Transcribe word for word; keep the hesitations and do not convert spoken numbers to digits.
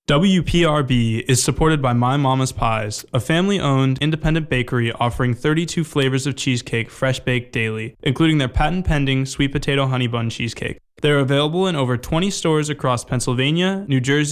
W P R B is supported by My Mama's Pies, a family-owned independent bakery offering thirty-two flavors of cheesecake fresh baked daily, including their patent-pending sweet potato honey bun cheesecake. They're available in over twenty stores across Pennsylvania, New Jersey,